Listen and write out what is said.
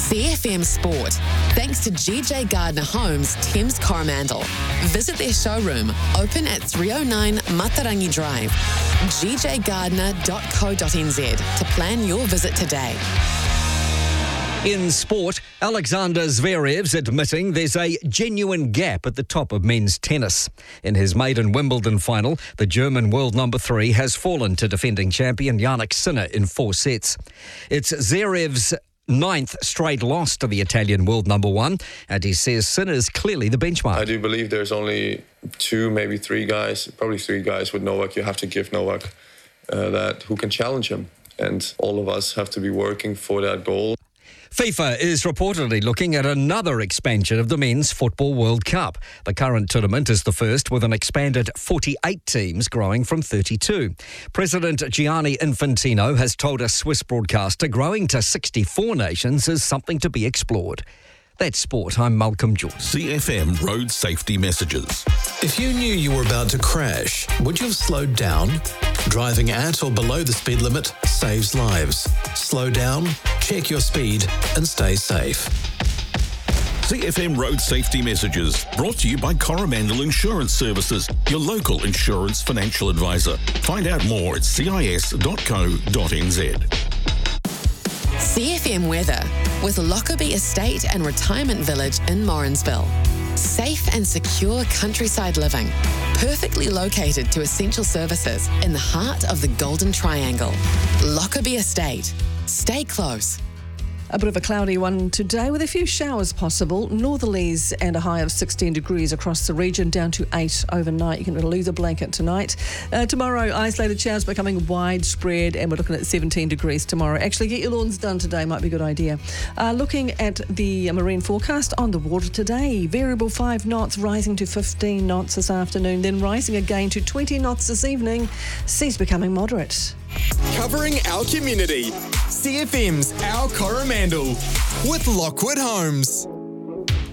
CFM Sport, thanks to GJ Gardner Homes, Thames Coromandel. Visit their showroom, open at 309 Matarangi Drive, gjgardner.co.nz to plan your visit today. In sport, Alexander Zverev's admitting there's a genuine gap at the top of men's tennis. In his maiden Wimbledon final, the German world number 3 has fallen to defending champion Jannik Sinner in 4 sets. It's Zverev's 9th straight loss to the Italian world number 1, and he says Sinner's clearly the benchmark. I do believe there's only 2, maybe 3 guys, probably 3 guys with Novak. You have to give Novak that who can challenge him, and all of us have to be working for that goal. FIFA is reportedly looking at another expansion of the Men's Football World Cup. The current tournament is the first with an expanded 48 teams growing from 32. President Gianni Infantino has told a Swiss broadcaster growing to 64 nations is something to be explored. That's sport. I'm Malcolm George. CFM Road Safety Messages. If you knew you were about to crash, would you have slowed down? Driving at or below the speed limit saves lives. Slow down, check your speed, and stay safe. CFM Road Safety Messages, brought to you by Coromandel Insurance Services, your local insurance financial advisor. Find out more at cis.co.nz. CFM weather with Lockerbie Estate and Retirement Village in Morrinsville. Safe and secure countryside living, perfectly located to essential services in the heart of the Golden Triangle. Lockerbie Estate. Stay close. A bit of a cloudy one today with a few showers possible. Northerlies and a high of 16 degrees across the region, down to 8 overnight. You can lose a blanket tonight. Tomorrow, isolated showers becoming widespread, and we're looking at 17 degrees tomorrow. Actually, get your lawns done today might be a good idea. Looking at the marine forecast on the water today, variable 5 knots rising to 15 knots this afternoon, then rising again to 20 knots this evening. Seas becoming moderate. Covering our community. CFM's Our Coromandel with Lockwood Homes.